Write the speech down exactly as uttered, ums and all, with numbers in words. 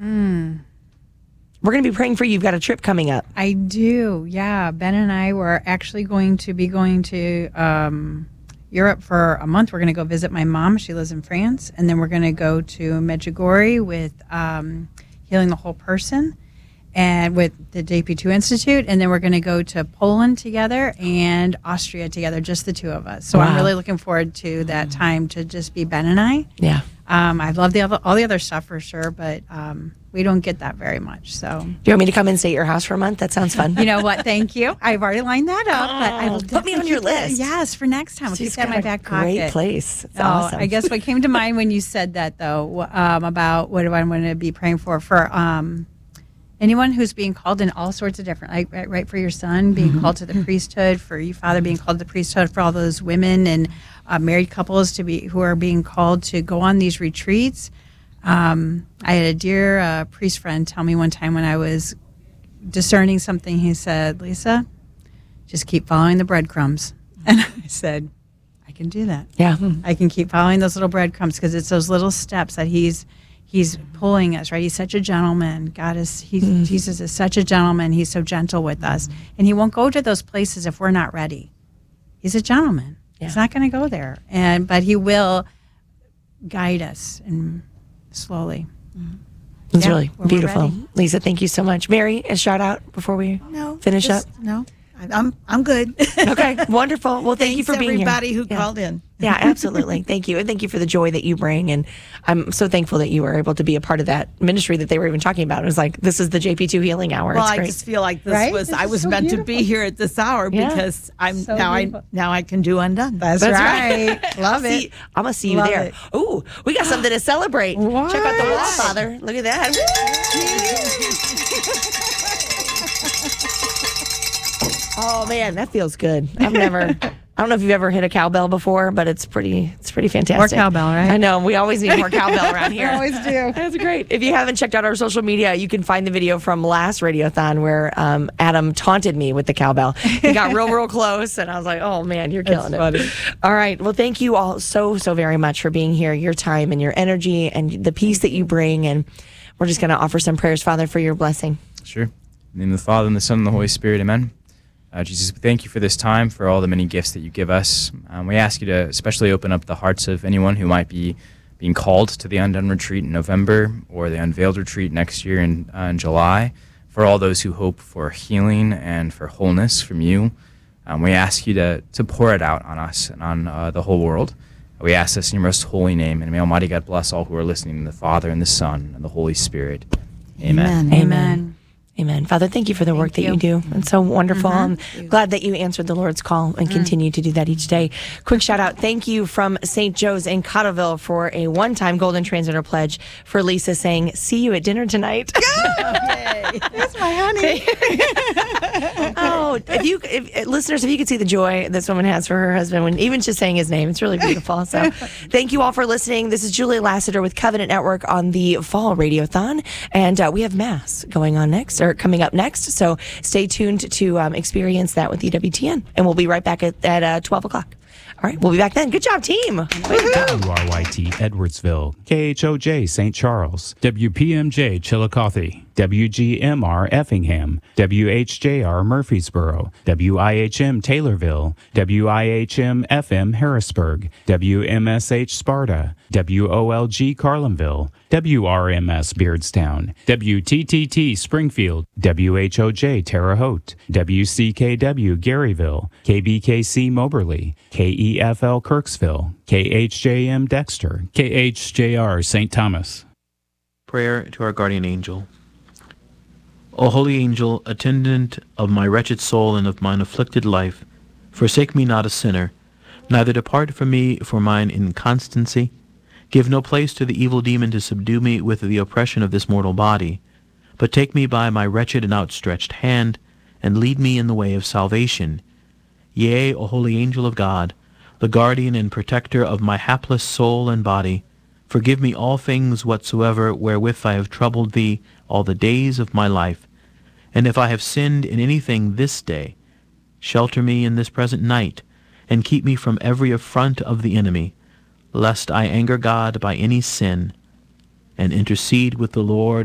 Mm. We're going to be praying for you. You've got a trip coming up. I do, yeah. Ben and I were actually going to be going to um, Europe for a month. We're going to go visit my mom. She lives in France. And then we're going to go to Medjugorje with um, Healing the Whole Person and with the J P two Institute. And then we're going to go to Poland together and Austria together, just the two of us. So wow. I'm really looking forward to that time to just be Ben and I. Yeah. Um, I love the other, all the other stuff for sure, but um, we don't get that very much. So, do you want me to come and stay at your house for a month? That sounds fun. You know what? Thank you. I've already lined that up. Oh, but I will put me on your that, list. Yes, for next time. I'll keep that in my back pocket. Great place. It's oh, awesome. I guess what came to mind when you said that, though, um, about what do I want to be praying for for um, anyone who's being called in all sorts of different, like right, right for your son being mm-hmm. called to the priesthood, for you, Father, being called to the priesthood, for all those women and uh, married couples to be who are being called to go on these retreats. Um, I had a dear uh, priest friend tell me one time when I was discerning something. He said, "Lisa, just keep following the breadcrumbs." And I said, "I can do that. Yeah, I can keep following those little breadcrumbs because it's those little steps that he's." He's pulling us, right? He's such a gentleman. God is, he, mm. Jesus is such a gentleman. He's so gentle with us. And he won't go to those places if we're not ready. He's a gentleman. Yeah. He's not going to go there. And But he will guide us and slowly. Mm. It's yeah, really beautiful. Lisa, thank you so much. Mary, a shout out before we no, finish just, up? No, I'm I'm good. Okay, wonderful. Well, thank Thanks you for being everybody here. who yeah. called in. Yeah, absolutely. Thank you. And thank you for the joy that you bring. And I'm so thankful that you were able to be a part of that ministry that they were even talking about. It was like, this is the J P two Healing Hour. Well, it's I great. just feel like this right? was, this I was so meant beautiful. to be here at this hour yeah. because I'm so now beautiful. I now I can do Undone. That's, That's right. right. Love I'll it. See, I'm going to see you Love there. It. Ooh, we got something to celebrate. What? Check out the wall, Father. Look at that. Oh man, that feels good. I've never I don't know if you've ever hit a cowbell before, but it's pretty it's pretty fantastic. More cowbell, right? I know. We always need more cowbell around here. We always do. That's great. If you haven't checked out our social media, you can find the video from last Radiothon where um, Adam taunted me with the cowbell. He got real, real close, and I was like, oh man, you're killing That's it. Funny. All right. Well, thank you all so, so very much for being here, your time and your energy and the peace that you bring. And we're just going to offer some prayers, Father, for your blessing. Sure. In the name of the Father, and the Son, and the Holy Spirit, amen. Uh, Jesus, we thank you for this time, for all the many gifts that you give us. Um, we ask you to especially open up the hearts of anyone who might be being called to the Undone Retreat in November or the Unveiled Retreat next year in, uh, in July, for all those who hope for healing and for wholeness from you. Um, we ask you to, to pour it out on us and on uh, the whole world. We ask this in your most holy name, and may Almighty God bless all who are listening, the Father and the Son and the Holy Spirit. Amen. Amen. Amen. Amen. Amen. Father, thank you for the thank work that you. you do. It's so wonderful. Mm-hmm. I'm glad that you answered the Lord's call and mm. continue to do that each day. Quick shout out. Thank you from Saint Joe's in Cotterville for a one-time Golden Translator pledge for Lisa saying, see you at dinner tonight. Yay. That's my honey. Oh, if you, if, listeners, if you could see the joy this woman has for her husband when even just saying his name, it's really beautiful. So thank you all for listening. This is Julie Lassiter with Covenant Network on the Fall Radiothon. And uh, we have Mass going on next. Or coming up next, so stay tuned to um, experience that with E W T N, and we'll be right back at, at uh, twelve o'clock. All right, we'll be back then. Good job, team. W R Y T Edwardsville, K H O J Saint Charles, W P M J Chillicothe, W G M R Effingham, W H J R Murfreesboro, W I H M Taylorville, W I H M F M Harrisburg, W M S H Sparta, W O L G Carlinville, W R M S Beardstown, W T T T Springfield, W H O J Terre Haute, W C K W Garyville, K B K C Moberly, K E F L Kirksville, K H J M Dexter, K H J R Saint Thomas. Prayer to our guardian angel. O holy angel, attendant of my wretched soul and of mine afflicted life, forsake me not a sinner, neither depart from me for mine inconstancy. Give no place to the evil demon to subdue me with the oppression of this mortal body, but take me by my wretched and outstretched hand, and lead me in the way of salvation. Yea, O holy angel of God, the guardian and protector of my hapless soul and body, forgive me all things whatsoever wherewith I have troubled thee all the days of my life. And if I have sinned in anything this day, shelter me in this present night, and keep me from every affront of the enemy, lest I anger God by any sin, and intercede with the Lord